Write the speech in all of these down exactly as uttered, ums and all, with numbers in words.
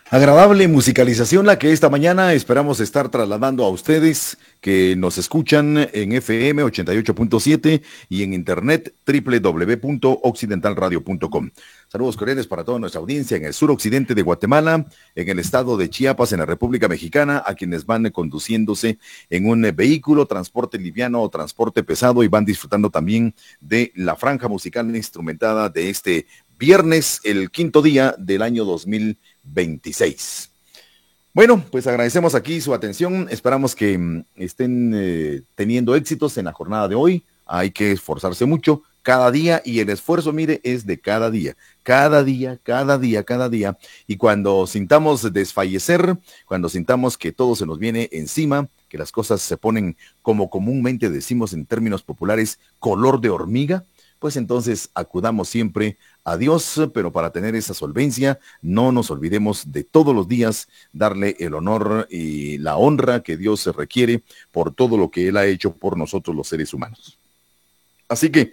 Agradable musicalización la que esta mañana esperamos estar trasladando a ustedes que nos escuchan en F M ochenta y ocho punto siete y en internet doble u doble u doble u punto occidental radio punto com. Saludos cordiales para toda nuestra audiencia en el suroccidente de Guatemala, en el estado de Chiapas, en la República Mexicana, a quienes van conduciéndose en un vehículo, transporte liviano o transporte pesado y van disfrutando también de la franja musical instrumentada de este viernes, el quinto día del año dos mil veintiséis. Bueno, pues agradecemos aquí su atención, esperamos que mm, estén eh, teniendo éxitos en la jornada de hoy, hay que esforzarse mucho cada día y el esfuerzo, mire, es de cada día, cada día, cada día, cada día, y cuando sintamos desfallecer, cuando sintamos que todo se nos viene encima, que las cosas se ponen, como comúnmente decimos en términos populares, color de hormiga, pues entonces acudamos siempre a Dios, pero para tener esa solvencia, no nos olvidemos de todos los días darle el honor y la honra que Dios se requiere por todo lo que Él ha hecho por nosotros los seres humanos. Así que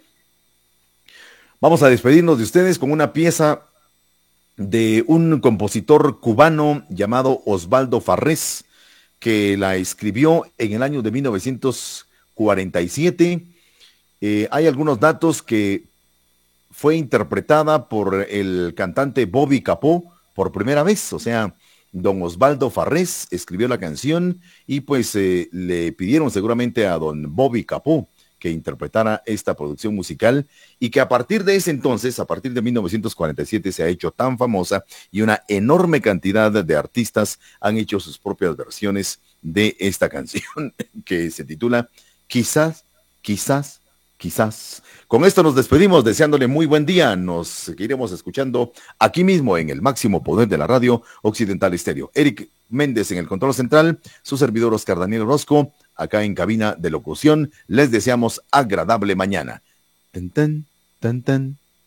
vamos a despedirnos de ustedes con una pieza de un compositor cubano llamado Osvaldo Farrés, que la escribió en el año de mil novecientos cuarenta y siete. Eh, hay algunos datos que fue interpretada por el cantante Bobby Capó por primera vez, o sea, don Osvaldo Farrés escribió la canción y pues eh, le pidieron seguramente a don Bobby Capó que interpretara esta producción musical y que a partir de ese entonces, a partir de mil novecientos cuarenta y siete, se ha hecho tan famosa y una enorme cantidad de artistas han hecho sus propias versiones de esta canción que se titula Quizás, quizás, quizás. Con esto nos despedimos deseándole muy buen día. Nos seguiremos escuchando aquí mismo en el máximo poder de la radio Occidental Estéreo. Eric Méndez en el control central, su servidor Oscar Daniel Orozco, acá en cabina de locución. Les deseamos agradable mañana. Tan, tan, tan, tan.